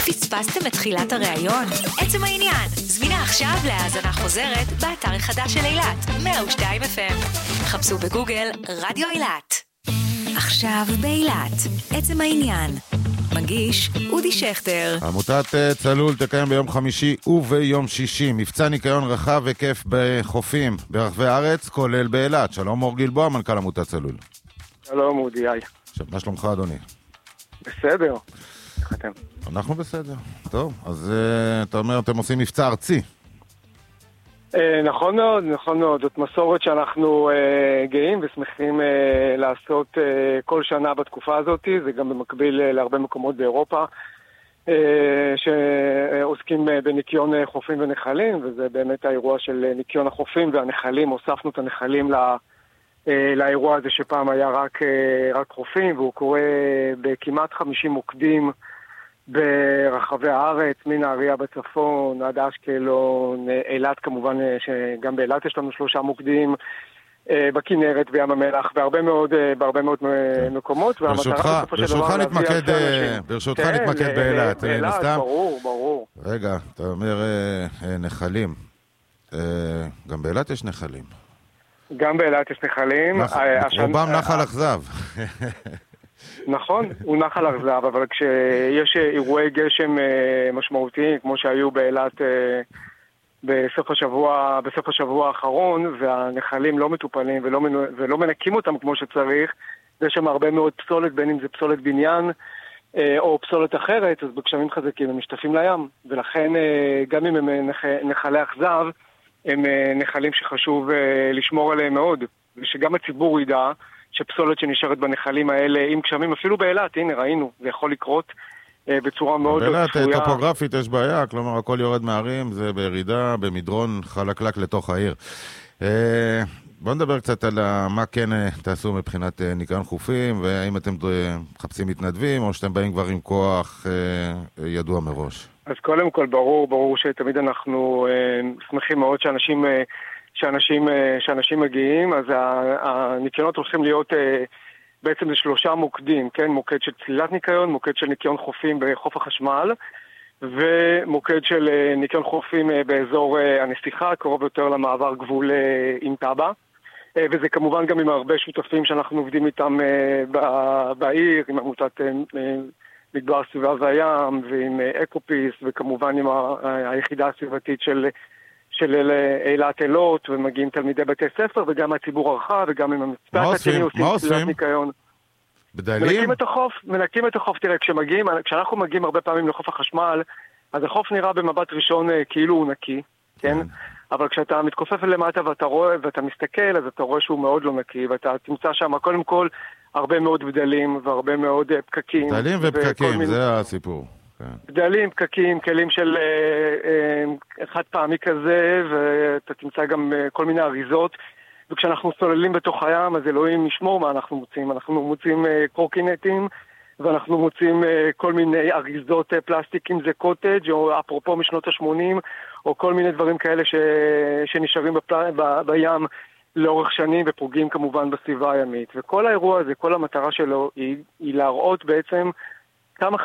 פספסתם את תחילת הראיון? עצם העניין, זמינה עכשיו להאזנה חוזרת באתר החדש של אילת, 102 FM. חפשו בגוגל רדיו אילת. עכשיו באילת, עצם העניין. מגיש אודי שכטר. עמותת צלול תקיים ביום חמישי וביום שישי מבצע ניקיון רחב וכיף בחופים ברחבי הארץ, כולל באילת. שלום אור גלבוע, מנכ"ל עמותת צלול. שלום אודי, היי. מה שלומך אדוני? בסדר. איך אתם? אנחנו בסדר. טוב, אז אתה אומר אתם עושים מבצע ארצי. נכון מאוד, נכון מאוד. זאת מסורת שאנחנו גאים ושמחים לעשות כל שנה בתקופה הזאת. זה גם במקביל להרבה מקומות באירופה שעוסקים בניקיון חופים ונחלים, וזה באמת האירוע של ניקיון החופים והנחלים. הוספנו את הנחלים לאירוע הזה שפעם היה רק חופים, והוא קורה בכמעט 50 מוקדים ברחבי הארץ, מנהריה בצפון, עד אשקלון, אילת כמובן, שגם באילת יש לנו 3 מוקדים, בכנרת, בים המלח, בהרבה מאוד מקומות. ברשותך נתמקד באילת. באילת, ברור. רגע, אתה אומר נחלים. גם באילת יש נחלים. גם באילת יש נחלים. רובם נחל אכזב. נכון, הוא נחל אכזב, אבל כשיש אירועי גשם משמעותיים, כמו שהיו באילת בסוף השבוע האחרון, והנחלים לא מטופלים ולא מנקים אותם כמו שצריך, יש שם הרבה מאוד פסולת, בין אם זה פסולת בניין או פסולת אחרת, אז בגשמים חזקים הם משתפים לים, ולכן גם אם הם נחלי אכזב, הם נחלים שחשוב לשמור עליהם מאוד, ושגם הציבור ידע שפסולת שנשארת בנחלים האלה, עם גשמים, אפילו באילת, הנה ראינו, זה יכול לקרות בצורה מאוד באילת טופוגרפית יש בעיה, כלומר הכל יורד מהערים, זה בירידה, במדרון חלקלק לתוך העיר. בואו נדבר קצת על מה כן תעשו מבחינת ניקיון חופים, והאם אתם מחפשים מתנדבים, או שאתם באים כבר עם כוח ידוע מראש. אז קודם כל ברור שתמיד אנחנו שמחים מאוד שאנשים מגיעים, אז הניקיונות הולכים להיות בעצם ל3 מוקדים, כן? מוקד של צלילת ניקיון, מוקד של ניקיון חופים בחוף החשמל, ומוקד של ניקיון חופים באזור הנסיכה, קרוב יותר למעבר גבול עם טאבה, וזה כמובן גם עם הרבה שותפים שאנחנו עובדים איתם בעיר, עם עמותת מדבר סביבה והים, ועם אקופיס, וכמובן עם היחידה הסביבתית של אילת אילות, ומגיעים תלמידי בתי ספר, וגם הציבור הרחב, וגם עם המצפת השני עושים צלילת ניקיון. בדיילים? מנקים את החוף. תראה, כשאנחנו מגיעים הרבה פעמים לחוף החשמל, אז החוף נראה במבט ראשון כאילו הוא נקי, כן? אבל כשאתה מתכופף למטה ואתה רואה, ואתה מסתכל, אז אתה רואה שהוא מאוד לא נקי, ואתה תמצא שם קודם כל הרבה מאוד בדלים, והרבה מאוד פקקים. בדלים ופקקים, זה הסיפור. בדלים, פקקים, כלים של חד פעמי כזה, ואתה תמצא גם כל מיני אריזות, וכשאנחנו סוללים בתוך הים, אז אלוהים ישמור מה אנחנו מוצאים. אנחנו מוצאים קורקינטים, ואנחנו מוצאים כל מיני אריזות פלסטיק, אם זה קוטג' או אפרופו משנות ה-80, או כל מיני דברים כאלה שנשארים בים לאורך שנים, ופוגעים כמובן בסביבה הימית. וכל האירוע הזה, כל המטרה שלו היא להראות בעצם כמה